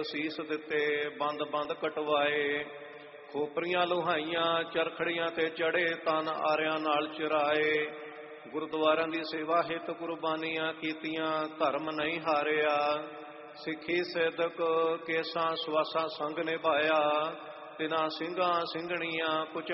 ਸੀਸ ਦਿੱਤੇ ਬੰਦ ਬੰਦ ਕਟਵਾਏ, ਖੋਪਰੀਆਂ ਲੋਹਾਈਆਂ ਚਰਖੜੀਆਂ ਤੇ ਚੜੇ, ਤਨ ਆਰਿਆਂ ਨਾਲ ਚਿਰਾਏ। ਗੁਰਦੁਆਰਿਆਂ ਦੀ ਸੇਵਾ ਹਿਤ ਕੁਰਬਾਨੀਆਂ ਕੀਤੀਆਂ, ਧਰਮ ਨਹੀਂ ਹਾਰਿਆ। ਸਿੱਖੀ ਸਿਦਕ ਕੇਸਾਂ ਸਵਾਸਾਂ ਸੰਗ ਨਿਭਾਇਆ, ਤਿਨਾਂ ਸਿੰਘਾਂ ਸਿੰਘਣੀਆਂ ਕੁਝ